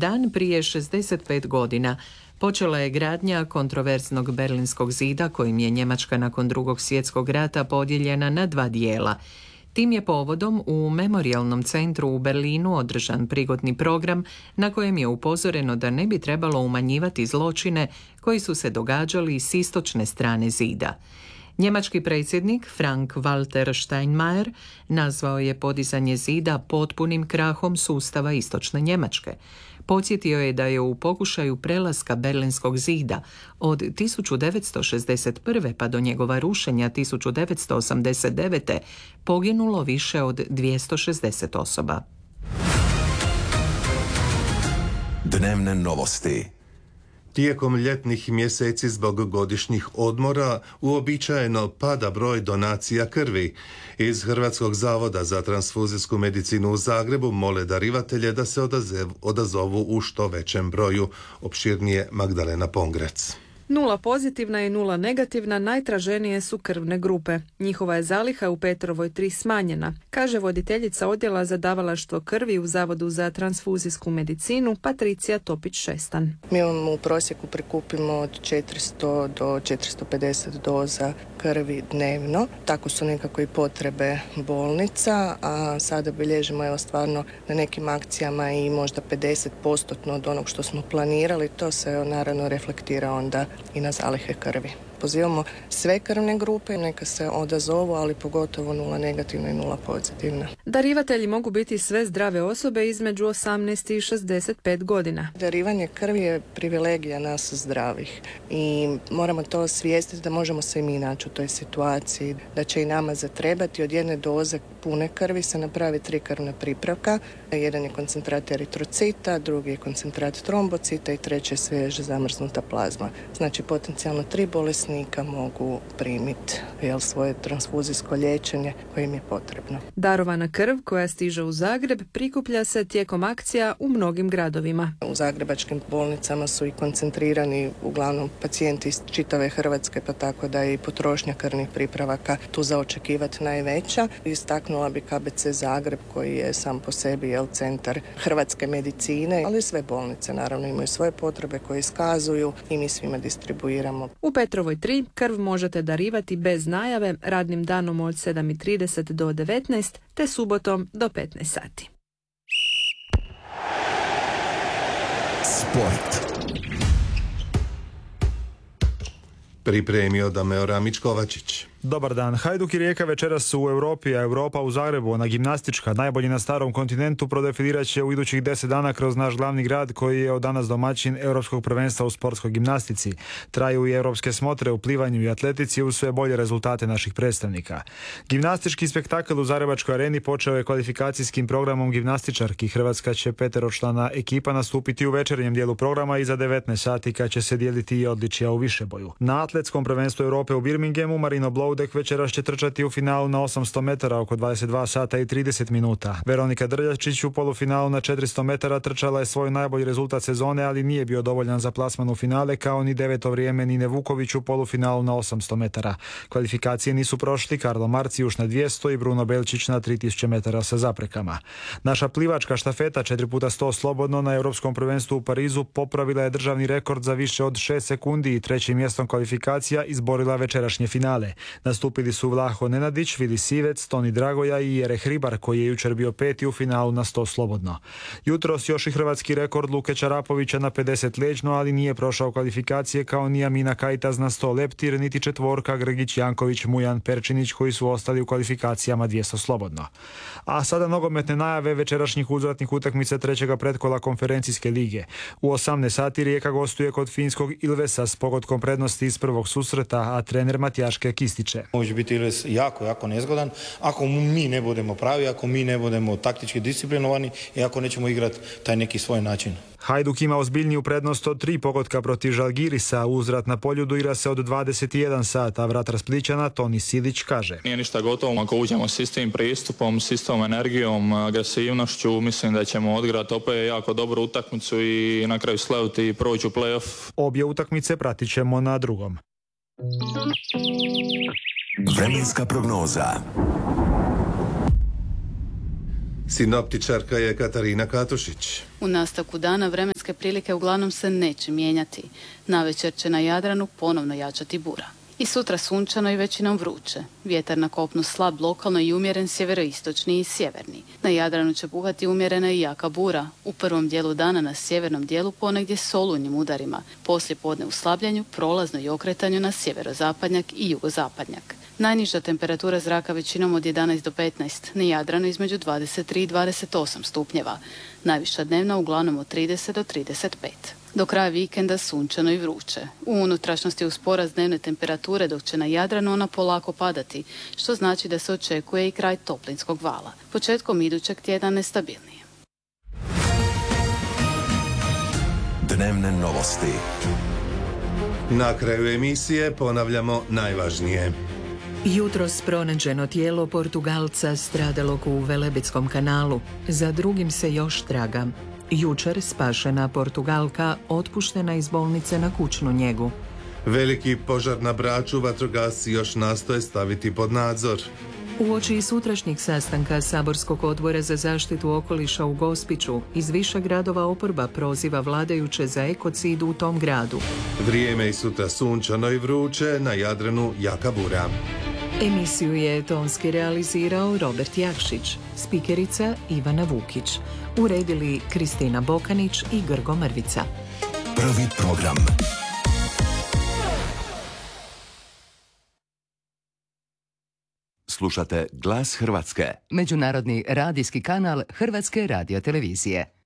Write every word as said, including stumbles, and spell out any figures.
Dan prije šezdeset pet godina počela je gradnja kontroverznog Berlinskog zida kojim je Njemačka nakon Drugog svjetskog rata podijeljena na dva dijela. Tim je povodom u Memorijalnom centru u Berlinu održan prigodni program na kojem je upozoreno da ne bi trebalo umanjivati zločine koji su se događali s istočne strane zida. Njemački predsjednik Frank-Walter Steinmeier nazvao je podizanje zida potpunim krahom sustava istočne Njemačke. Podsjetio je da je u pokušaju prelaska Berlinskog zida od tisuću devetsto šezdeset prve pa do njegova rušenja tisuću devetsto osamdeset devete poginulo više od dvjesto šezdeset osoba. Dnevne novosti. Tijekom ljetnih mjeseci zbog godišnjih odmora uobičajeno pada broj donacija krvi. Iz Hrvatskog zavoda za transfuzijsku medicinu u Zagrebu mole darivatelje da se odazovu u što većem broju. Opširnije Magdalena Pongrec. Nula pozitivna i nula negativna najtraženije su krvne grupe. Njihova je zaliha u Petrovoj tri smanjena, kaže voditeljica odjela za davalaštvo krvi u Zavodu za transfuzijsku medicinu Patricija Topić-Šestan. Mi imamo u prosjeku prikupimo od četiristo do četiristo pedeset doza krvi dnevno. Tako su nekako i potrebe bolnica, a sada bilježimo evo stvarno na nekim akcijama i možda pedeset posto od onog što smo planirali. To se naravno reflektira onda i na zalihe krvi. Pozivamo sve krvne grupe, neka se odazovu, ali pogotovo nula negativna i nula pozitivna. Darivatelji mogu biti sve zdrave osobe između osamnaest i šezdeset pet godina. Darivanje krvi je privilegija nas zdravih i moramo to osvijestiti da možemo se i mi naći u toj situaciji, da će i nama zatrebati od jedne doze pune krvi se napravi tri krvna pripravka. Jedan je koncentrat eritrocita, drugi je koncentrat trombocita i treći je svježe zamrznuta plazma. Znači potencijalno tri bolesnika mogu primiti jel, svoje transfuzijsko liječenje koje im je potrebno. Darovana krv koja stiže u Zagreb prikuplja se tijekom akcija u mnogim gradovima. U zagrebačkim bolnicama su i koncentrirani uglavnom pacijenti iz čitave Hrvatske, pa tako da je i potrošnja krvnih pripravaka tu za očekivati najveća. Istaknula bi K B C Zagreb koji je sam po sebi jel, centar hrvatske medicine, ali sve bolnice naravno imaju svoje potrebe koje iskazuju i mi svima distribuiramo. U Petrovoj tri krv možete darivati bez najave radnim danom od sedam i trideset do devetnaest te subotom do petnaest sati. Sport. Pripremio Dameo Ramić-Kovačić. Dobar dan. Hajduk i Rijeka večeras su u Europi, a Europa u Zagrebu. Ona gimnastička, najbolji na starom kontinentu, prodefilirat će u idućih deset dana kroz naš glavni grad koji je od danas domaćin Europskog prvenstva u sportskoj gimnastici. Traju i europske smotre u plivanju i atletici uz sve bolje rezultate naših predstavnika. Gimnastički spektakl u Zagrebačkoj areni počeo je kvalifikacijskim programom gimnastičarki. Hrvatska će peteročlana ekipa nastupiti u večernjem dijelu programa i za devetnaest sati kad će se dijeliti i odličja u višeboju. Na atletskom prvenstvu Europe u Birminghamu Marino Bloudek večeras će trčati u finalu na osamsto metara oko dvadeset dva sata i trideset minuta. Veronika Drljačić u polufinalu na četiristo metara trčala je svoj najbolji rezultat sezone, ali nije bio dovoljan za plasman u finale, kao ni deveto vrijeme Nine Vuković u polufinalu na osamsto metara. Kvalifikacije nisu prošli Karlo Marcijuš na dvjesto i Bruno Belčić na tri tisuće metara sa zaprekama. Naša plivačka štafeta četiri puta sto slobodno na Europskom prvenstvu u Parizu popravila je državni rekord za više od šest sekundi i trećim mjestom kvalifikacija izborila večerašnje finale. Nastupili su Vlaho Nenadić, Vili Sivec, Toni Dragoja i Jere Hribar koji je jučer bio peti u finalu na sto slobodno. Jutros još i hrvatski rekord Luke Čarapovića na pedeset leđno, ali nije prošao kvalifikacije kao ni Amina Kajtaz na sto leptir, niti četvorka Grgić, Janković, Mujan, Perčinić koji su ostali u kvalifikacijama dvjesto slobodno. A sada nogometne najave večerašnjih uzvratnih utakmica trećega pretkola konferencijske lige. U osamnaest sati Rijeka gostuje kod finskog Ilvesa s pogodkom prednosti iz prvog susreta, a trener Matijaške kističe. Može biti Ilves jako, jako nezgodan ako mi ne budemo pravi, ako mi ne budemo taktički disciplinovani i ako nećemo igrati taj neki svoj način. Hajduk ima ozbiljniju prednost od tri pogotka protiv Žalgirisa. Uzvrat na Poljudu igra se od dvadeset jedan sata, a vratar Splićana Toni Sidić kaže: Nije ništa gotovo, ako uđemo s istim pristupom, s istom energijom, agresivnošću, mislim da ćemo odigrati opet jako dobru utakmicu i na kraju slaviti i proći u play-off. Obje utakmice pratit ćemo na drugom. Vremenska prognoza. Sinoptičarka je Katarina Katušić. U nastavku dana vremenska klimatske prilike uglavnom se neće mijenjati. Navečer će na Jadranu ponovno jačati bura. I sutra sunčano i većinom vruće. Vjetar na kopnu slab lokalno i umjeren sjeveroistočni i sjeverni. Na Jadranu će puhati umjerena i jaka bura. U prvom dijelu dana na sjevernom dijelu ponegdje s olujnim udarima. Poslije podne u slabljenju, prolazno i okretanju na sjeverozapadnjak i jugozapadnjak. Najniža temperatura zraka većinom od jedanaest do petnaest, na Jadranu između dvadeset tri i dvadeset osam stupnjeva. Najviša dnevna uglavnom od trideset do trideset pet. Do kraja vikenda sunčano i vruće. U unutrašnjosti uz porast dnevne temperature, dok će na Jadranu ona polako padati, što znači da se očekuje i kraj toplinskog vala. Početkom idućeg tjedna nestabilnije. Dnevne novosti. Na kraju emisije ponavljamo najvažnije. Jutros pronađeno tijelo Portugalca stradalog u Velebitskom kanalu. Za drugim se još traga. Jučer spašena Portugalka otpuštena iz bolnice na kućnu njegu. Veliki požar na Braču vatrogasci još nastoje staviti pod nadzor. Uoči sutrašnjeg sastanka Saborskog odbora za zaštitu okoliša u Gospiću, iz više gradova oporba proziva vladajuće za ekocid u tom gradu. Vrijeme i sutra sunčano i vruće, na Jadranu jaka bura. Emisiju je tonski realizirao Robert Jakšić, spikerica Ivana Vukić. Uredili Kristina Bokanić i Grgo Mrvica. Prvi program. Slušate Glas Hrvatske. Međunarodni radijski kanal Hrvatske radiotelevizije.